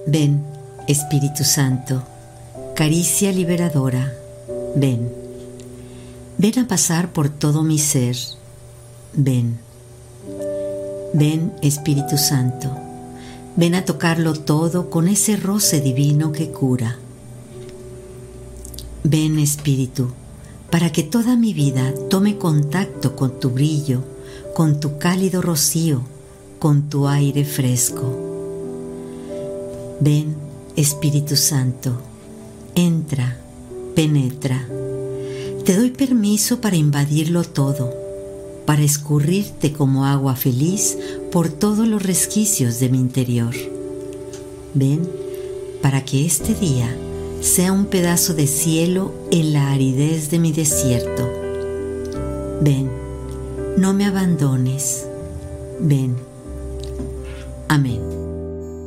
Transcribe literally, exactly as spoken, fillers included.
Ven, Espíritu Santo, caricia liberadora, ven. Ven a pasar por todo mi ser, ven. Ven, Espíritu Santo, ven a tocarlo todo con ese roce divino que cura. Ven, Espíritu, para que toda mi vida tome contacto con tu brillo, con tu cálido rocío, con tu aire fresco. Ven, Espíritu Santo, entra, penetra. Te doy permiso para invadirlo todo, para escurrirte como agua feliz por todos los resquicios de mi interior. Ven, para que este día sea un pedazo de cielo en la aridez de mi desierto. Ven, no me abandones. Ven. Amén.